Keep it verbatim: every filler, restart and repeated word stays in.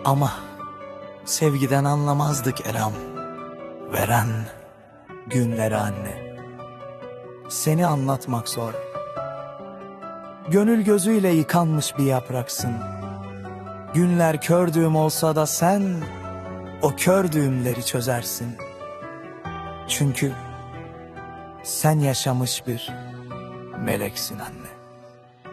Ama sevgiden anlamazdık Eram. Veren günleri anne. Seni anlatmak zor. Gönül gözüyle yıkanmış bir yapraksın. Günler kördüğüm olsa da sen o kördüğümleri çözersin. Çünkü sen yaşamış bir meleksin anne.